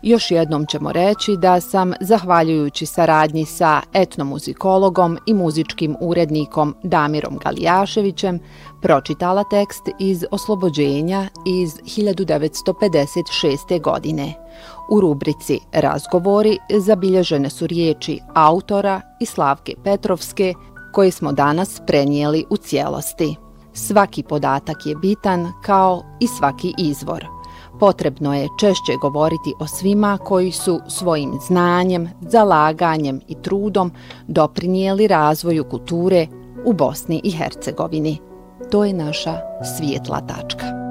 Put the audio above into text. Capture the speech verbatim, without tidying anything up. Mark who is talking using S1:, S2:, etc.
S1: Još jednom ćemo reći da sam, zahvaljujući saradnji sa etnomuzikologom i muzičkim urednikom Damirom Galijaševićem, pročitala tekst iz Oslobođenja iz hiljadu devetsto pedeset šeste. godine. U rubrici Razgovori zabilježene su riječi autora i Slavke Petrovske, koje smo danas prenijeli u cijelosti. Svaki podatak je bitan, kao i svaki izvor. Potrebno je češće govoriti o svima koji su svojim znanjem, zalaganjem i trudom doprinijeli razvoju kulture u Bosni i Hercegovini. To je naša svijetla tačka.